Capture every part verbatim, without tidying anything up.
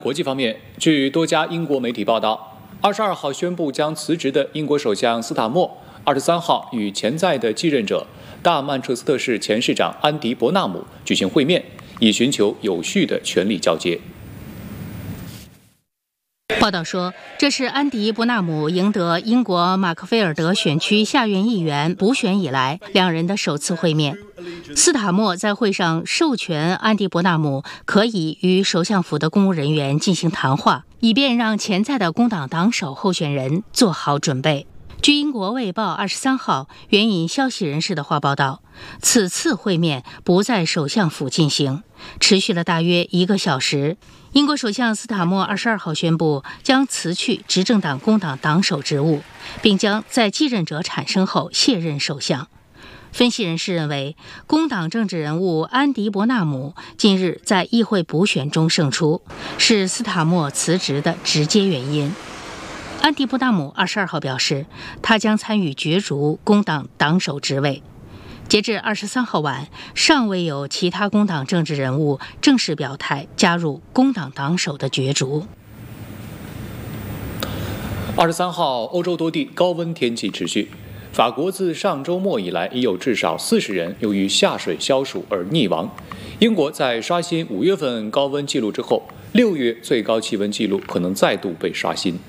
国际方面，据多家英国媒体报道，二十二号宣布将辞职的英国首相斯塔默，二十三号与潜在的继任者大曼彻斯特市前市长安迪·伯纳姆举行会面，以寻求有序的权力交接。 报道说，这是安迪·伯纳姆赢得英国马克菲尔德选区下院议员补选以来两人的首次会面。斯塔默在会上授权安迪·伯纳姆可以与首相府的公务人员进行谈话，以便让潜在的工党党首候选人做好准备。据英国《卫报》二十三号援引消息人士的话报道，此次会面不在首相府进行，持续了大约一个小时。英国首相斯塔默二十二号宣布将辞去执政党工党党首职务，并将在继任者产生后卸任首相。分析人士认为，工党政治人物安迪·伯纳姆近日在议会补选中胜出，是斯塔默辞职的直接原因。安迪·伯纳姆二十二号表示，他将参与角逐工党党首职位。截至二十三号晚，尚未有其他工党政治人物正式表态加入工党党首的角逐。 二十三号，欧洲多地高温天气持续。法国自上周末以来，已有至少四十人由于下水消暑而溺亡。英国在刷新五月份高温纪录之后，六月最高气温纪录可能再度被刷新。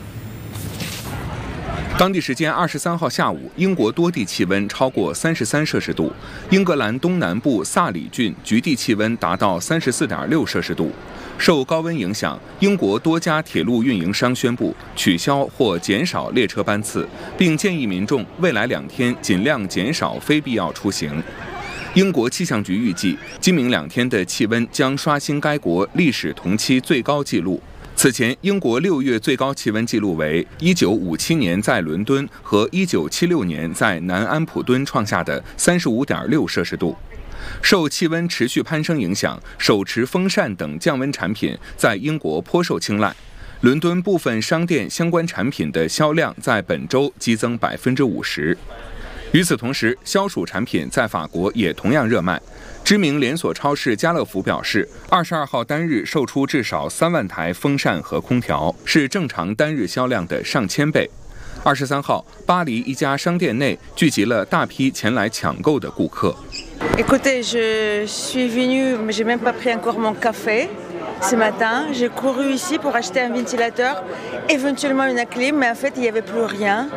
当地时间二十三号下午，英国多地气温超过三十三摄氏度，英格兰东南部萨里郡局地气温达到三十四点六摄氏度。受高温影响，英国多家铁路运营商宣布取消或减少列车班次，并建议民众未来两天尽量减少非必要出行。英国气象局预计，今明两天的气温将刷新该国历史同期最高纪录。此前，英国六月最高气温记录为一九五七年在伦敦和一九七六年在南安普敦创下的三十五点六摄氏度。受气温持续攀升影响，手持风扇等降温产品在英国颇受青睐。伦敦部分商店相关产品的销量在本周激增百分之五十。与此同时，消暑产品在法国也同样热卖。知名连锁超市家乐福表示，二十二号单日售出至少三万台风扇和空调，是正常单日销量的上千倍。二十三号，巴黎一家商店内聚集了大批前来抢购的顾客。 Écoutez, je suis venue, mais j'ai même pas pris encore mon café. Ce matin, j'ai couru ici pour acheter un ventilateur, éventuellement une clim, mais en fait, il n'y avait plus rien.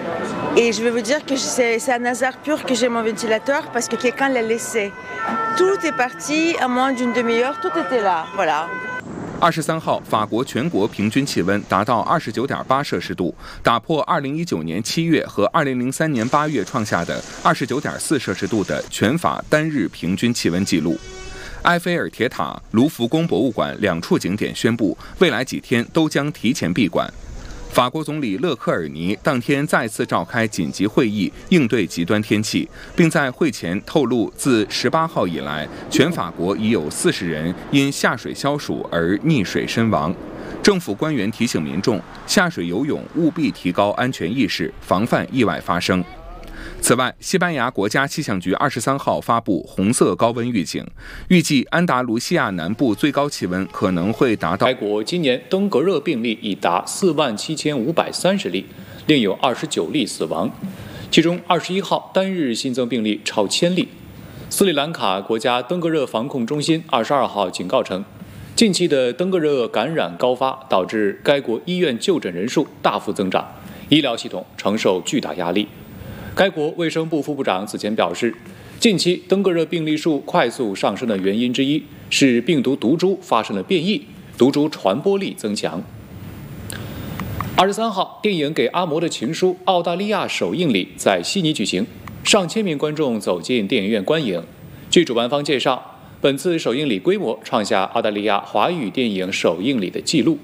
Et je vais vous dire que c'est, c'est un hasard pur que j'ai mon ventilateur parce que quelqu'un l'a laissé. Tout est parti en moins d'une demi-heure, tout était là, voilà. 二十三号，法国全国平均气温达到二十九点八摄氏度，打破二零一九年七月和二零零三年八月创下的二十九点四摄氏度的全法单日平均气温纪录。埃菲尔铁塔、卢浮宫博物馆两处景点宣布，未来几天都将提前闭馆。法国总理勒克尔尼当天再次召开紧急会议，应对极端天气，并在会前透露，自十八号以来，全法国已有四十人因下水消暑而溺水身亡。政府官员提醒民众，下水游泳务必提高安全意识，防范意外发生。此外，西班牙国家气象局二十三号发布红色高温预警，预计安达卢西亚南部最高气温可能会达到。 该国今年登革热病例已达四万七千五百三十例，另有二十九例死亡，其中二十一号单日新增病例超千例。斯里兰卡国家登革热防控中心二十二号警告称，近期的登革热感染高发导致该国医院就诊人数大幅增长，医疗系统承受巨大压力。该国卫生部副部长此前表示，近期登革热病例数快速上升的原因之一是病毒毒株发生了变异，毒株传播力增强。二十三号，电影《给阿嬷的情书》澳大利亚首映礼在悉尼举行，上千名观众走进电影院观影。据主办方介绍，本次首映礼规模创下澳大利亚华语电影首映礼的纪录。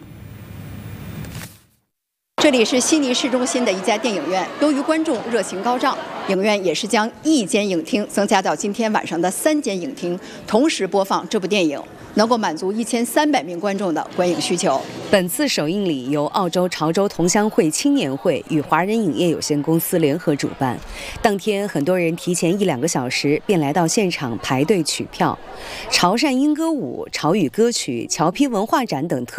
这里是悉尼市中心的一家电影院，由于观众热情高涨，影院也是将一间影厅增加到今天晚上的三间影厅，同时播放这部电影，能够满足一千三百名观众的观影需求。 本次首映礼由澳洲潮州同乡会青年会与华人影业有限公司联合主办。当天，很多人提前一两个小时便来到现场排队取票。潮汕莺歌舞、潮语歌曲、侨批文化展等特